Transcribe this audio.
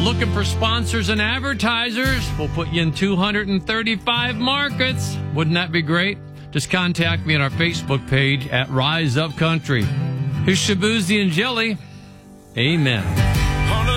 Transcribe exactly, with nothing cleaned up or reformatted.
looking for sponsors and advertisers, we'll put you in two hundred thirty-five markets. Wouldn't that be great? Just contact me on our Facebook page at Rise Up Country. Here's Shaboozey and Jelly. Amen.